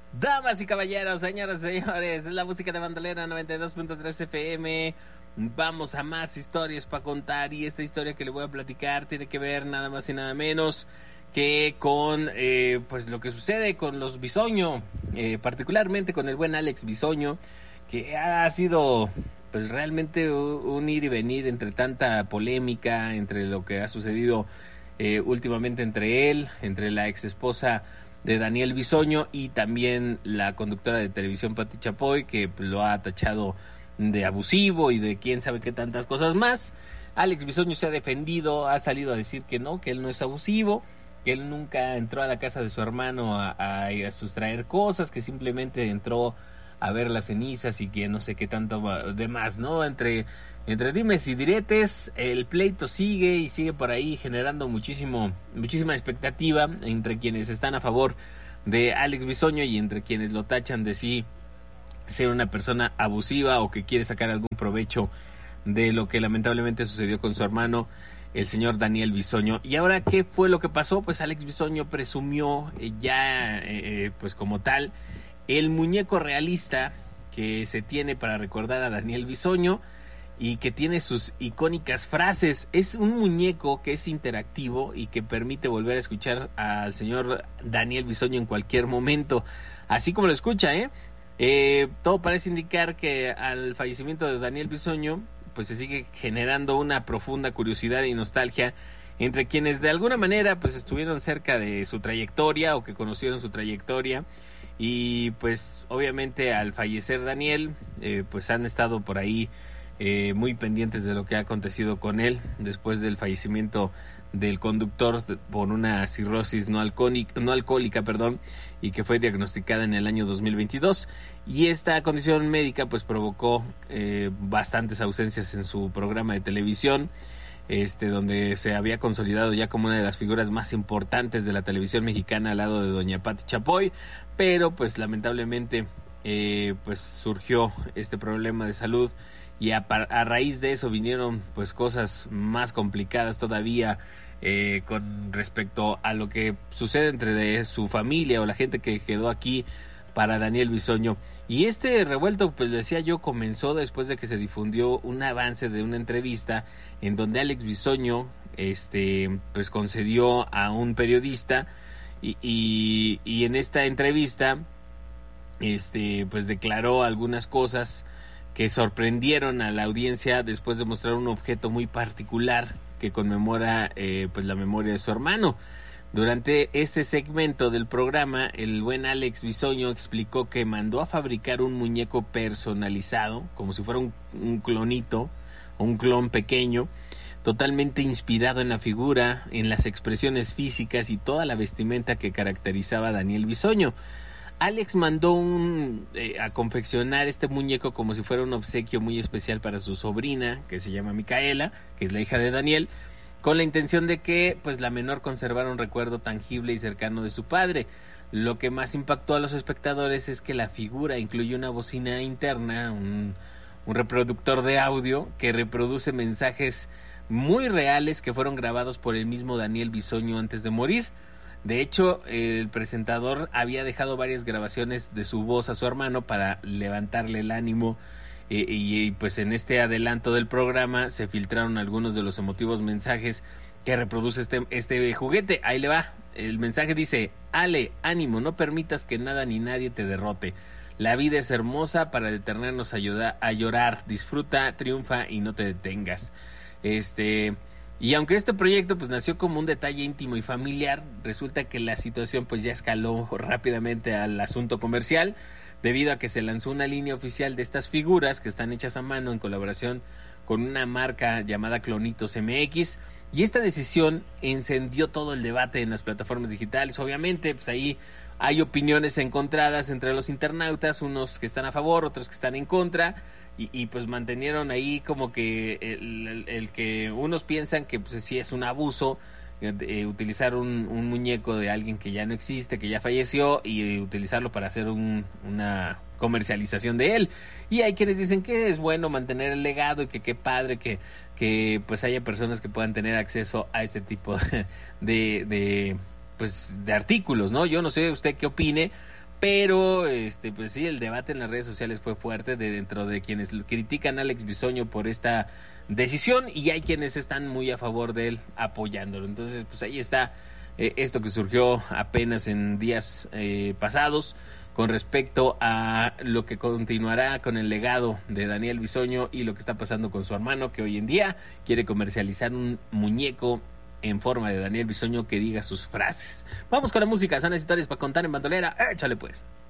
Damas y caballeros, señoras y señores, es la música de Bandolera 92.3 FM. Vamos a más historias para contar, y esta historia que le voy a platicar tiene que ver nada más y nada menos que con pues lo que sucede con los Bisoño, particularmente con el buen Alex Bisoño, que ha sido pues realmente un ir y venir entre tanta polémica, entre lo que ha sucedido últimamente entre él, entre la ex esposa de Daniel Bisoño y también la conductora de televisión Pati Chapoy, que lo ha tachado de abusivo y de quién sabe qué tantas cosas más. Alex Bisoño se ha defendido, ha salido a decir que él no es abusivo, que él nunca entró a la casa de su hermano a sustraer cosas, que simplemente entró a ver las cenizas y que no sé qué tanto demás, ¿no? Entre dimes y diretes, el pleito sigue y sigue por ahí generando muchísima expectativa entre quienes están a favor de Alex Bisoño y entre quienes lo tachan de sí ser una persona abusiva o que quiere sacar algún provecho de lo que lamentablemente sucedió con su hermano, el señor Daniel Bisoño. Y ahora, ¿qué fue lo que pasó? Pues Alex Bisoño presumió pues como tal, el muñeco realista que se tiene para recordar a Daniel Bisoño y que tiene sus icónicas frases. Es un muñeco que es interactivo y que permite volver a escuchar al señor Daniel Bisoño en cualquier momento, así como lo escucha, todo parece indicar que al fallecimiento de Daniel Bisoño pues se sigue generando una profunda curiosidad y nostalgia entre quienes de alguna manera pues estuvieron cerca de su trayectoria o que conocieron su trayectoria. Y pues obviamente al fallecer Daniel, pues han estado por ahí muy pendientes de lo que ha acontecido con él después del fallecimiento del conductor por una cirrosis no alcohólica, y que fue diagnosticada en el año 2022. Y esta condición médica pues provocó bastantes ausencias en su programa de televisión, donde se había consolidado ya como una de las figuras más importantes de la televisión mexicana al lado de doña Pati Chapoy, pero pues lamentablemente pues surgió este problema de salud y a raíz de eso vinieron pues cosas más complicadas todavía con respecto a lo que sucede entre de su familia o la gente que quedó aquí para Daniel Bisoño. Y este revuelto, pues decía yo, comenzó después de que se difundió un avance de una entrevista en donde Alex Bisoño pues concedió a un periodista y en esta entrevista pues declaró algunas cosas que sorprendieron a la audiencia después de mostrar un objeto muy particular que conmemora pues la memoria de su hermano. Durante este segmento del programa, el buen Alex Bisoño explicó que mandó a fabricar un muñeco personalizado, como si fuera un clonito o un clon pequeño, totalmente inspirado en la figura, en las expresiones físicas y toda la vestimenta que caracterizaba a Daniel Bisoño. Alex mandó a confeccionar este muñeco como si fuera un obsequio muy especial para su sobrina, que se llama Micaela, que es la hija de Daniel, con la intención de que pues la menor conservara un recuerdo tangible y cercano de su padre. Lo que más impactó a los espectadores es que la figura incluye una bocina interna, un reproductor de audio que reproduce mensajes muy reales que fueron grabados por el mismo Daniel Bisoño antes de morir. De hecho, el presentador había dejado varias grabaciones de su voz a su hermano para levantarle el ánimo, y pues en este adelanto del programa se filtraron algunos de los emotivos mensajes que reproduce este juguete. Ahí le va. El mensaje dice: Ale, ánimo, no permitas que nada ni nadie te derrote. La vida es hermosa para detenernos a llorar. Disfruta, triunfa y no te detengas. Y aunque este proyecto pues nació como un detalle íntimo y familiar, resulta que la situación pues ya escaló rápidamente al asunto comercial, debido a que se lanzó una línea oficial de estas figuras que están hechas a mano en colaboración con una marca llamada Clonitos MX, y esta decisión encendió todo el debate en las plataformas digitales. Obviamente pues ahí hay opiniones encontradas entre los internautas, unos que están a favor, otros que están en contra, y pues mantenieron ahí como que el que unos piensan que pues sí es un abuso utilizar un muñeco de alguien que ya no existe, que ya falleció, y utilizarlo para hacer una comercialización de él. Y hay quienes dicen que es bueno mantener el legado y que qué padre que pues haya personas que puedan tener acceso a este tipo de artículos, ¿no? Yo no sé usted qué opine, Pero, pues sí, el debate en las redes sociales fue fuerte dentro de quienes critican a Alex Bisoño por esta decisión y hay quienes están muy a favor de él apoyándolo. Entonces, pues ahí está esto que surgió apenas en días pasados con respecto a lo que continuará con el legado de Daniel Bisoño y lo que está pasando con su hermano, que hoy en día quiere comercializar un muñeco en forma de Daniel Bisoño que diga sus frases. Vamos con la música, son las historias para contar en bandolera. Échale pues.